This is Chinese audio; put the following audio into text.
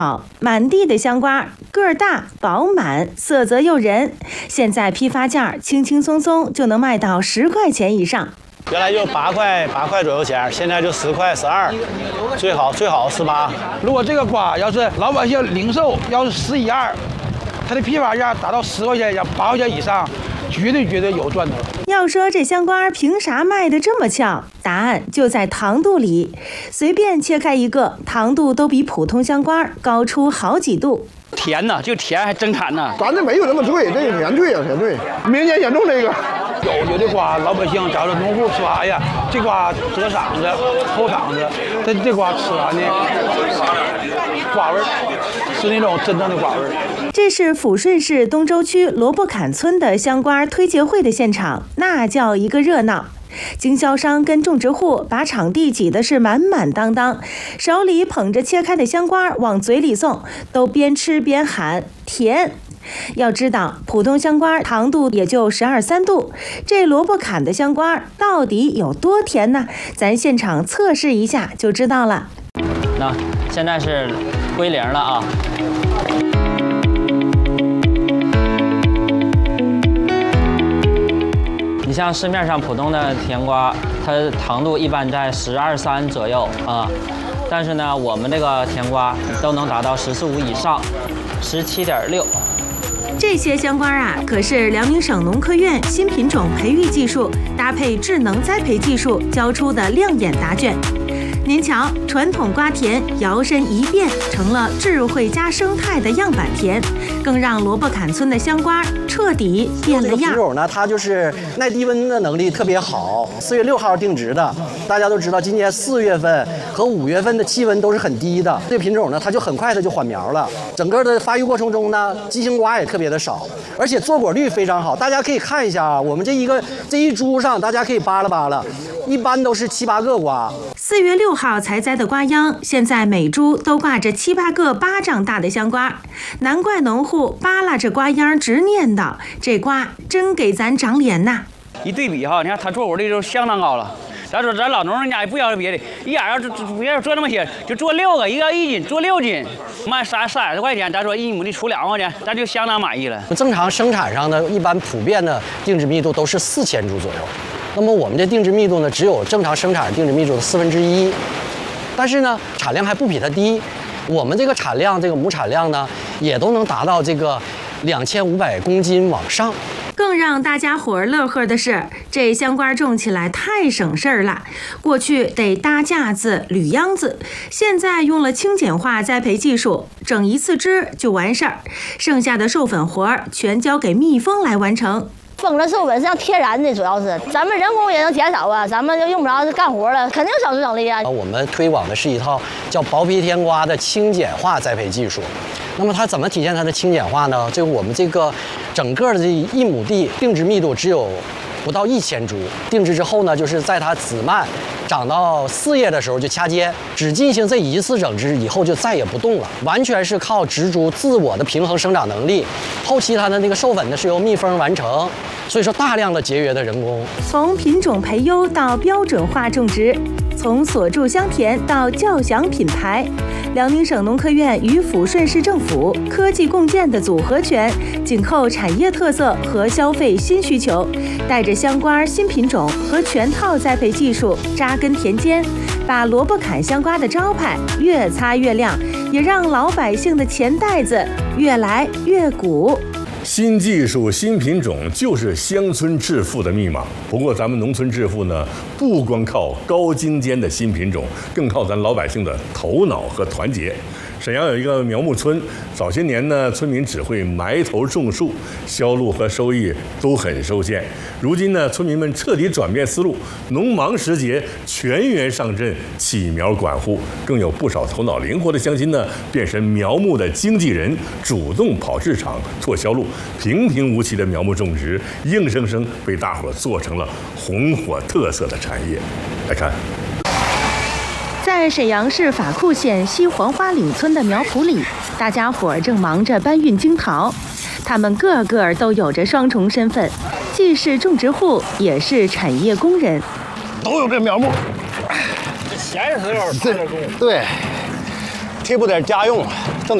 好，满地的香瓜，个儿大、饱满，色泽诱人。现在批发价轻轻松松就能卖到10块钱以上。 原来就8块左右钱，现在就10块、12，最好18。 如果这个瓜要是老百姓零售要是11、2，它的批发价达到10块钱以上、8块钱以上，绝对有赚头。 要说这香瓜凭啥卖得这么俏？答案就在糖度里，随便切开一个，糖度都比普通香瓜高出好几度。 甜呐，就甜还增产呢。 咱这没有那么脆，这个甜脆啊，甜脆，明显显重这个。 有的瓜，老百姓找着农户说，哎呀，这瓜遮嗓子、透嗓子，这瓜吃完呢，瓜味儿，是那种真正的瓜味儿。 这是抚顺市东周区萝卜坎村的香瓜推介会的现场，那叫一个热闹。经销商跟种植户把场地挤得是满满当当，手里捧着切开的香瓜往嘴里送，都边吃边喊甜。要知道，普通香瓜糖度也就12、13度，这萝卜坎的香瓜到底有多甜呢？咱现场测试一下就知道了。 那现在是归零了啊。你像市面上普通的甜瓜，它糖度一般在12、13左右啊，但是呢，我们这个甜瓜都能达到14、5以上，17.6。 这些香瓜啊，可是辽宁省农科院新品种培育技术搭配智能栽培技术教出的亮眼答卷。您瞧，传统瓜田摇身一变成了智慧加生态的样板田，更让萝卜坎村的香瓜彻底变了样。 这个品种呢，它就是耐低温的能力特别好。4月6号定植的，大家都知道，今年4月份和5月份的气温都是很低的。这个品种呢，它就很快的就缓苗了。整个的发育过程中呢，畸形瓜也特别的少，而且坐果率非常好。大家可以看一下啊，我们这一株上，大家可以扒拉扒拉，一般都是7、8个瓜。 4月6号采摘的瓜秧，现在每株都挂着7、8个巴掌大的香瓜，难怪农户扒拉着瓜秧直念叨：这瓜真给咱长脸呐！ 一对比哈，你看它坐果率就相当高了。咱说咱老农人家也不要别的，一眼要做那么些，就做6个，一个1斤，做6斤，卖30块钱，咱说1亩地出2块钱，咱就相当满意了。 正常生产上呢，一般普遍的定植密度都是4000株左右。那么我们的定植密度呢，只有正常生产定植密度的1/4，但是呢，产量还不比它低。我们这个产量，这个亩产量呢，也都能达到这个2500公斤往上。 更让大家伙儿乐呵的是，这香瓜种起来太省事儿了。过去得搭架子、捋秧子，现在用了轻简化栽培技术，整一次枝就完事儿，剩下的授粉活儿全交给蜜蜂来完成。 蜂的授粉是要天然的，主要是咱们人工也能减少啊，咱们就用不着干活了，肯定省时省力啊。 我们推广的是一套叫薄皮甜瓜的轻简化栽培技术。那么它怎么体现它的轻简化呢？就我们这个整个的这1亩地定植密度只有不到1000株，定植之后呢，就是在它籽蔓长到4叶的时候就掐尖，只进行这一次整植以后就再也不动了，完全是靠植株自我的平衡生长能力。后期它的那个授粉呢是由蜜蜂完成，所以说大量的节约的人工。 从品种培优到标准化种植，从锁住香甜到叫响品牌，辽宁省农科院与抚顺市政府科技共建的组合拳，紧扣产业特色和消费新需求，带着香瓜新品种和全套栽培技术扎根田间，把萝卜坎香瓜的招牌越擦越亮，也让老百姓的钱袋子越来越鼓。 新技术、新品种就是乡村致富的密码。不过，咱们农村致富呢，不光靠高精尖的新品种，更靠咱老百姓的头脑和团结。沈阳有一个苗木村，早些年呢，村民只会埋头种树，销路和收益都很受限。如今呢，村民们彻底转变思路，农忙时节全员上阵起苗管护，更有不少头脑灵活的乡亲呢，变身苗木的经纪人，主动跑市场拓销路。平平无奇的苗木种植，硬生生被大伙做成了红火特色的产业。来看。 在沈阳市法库县西黄花岭村的苗圃里，大家伙儿正忙着搬运樱桃。他们个个都有着双重身份，既是种植户，也是产业工人。 都有这苗木， 闲时候对，贴补点家用。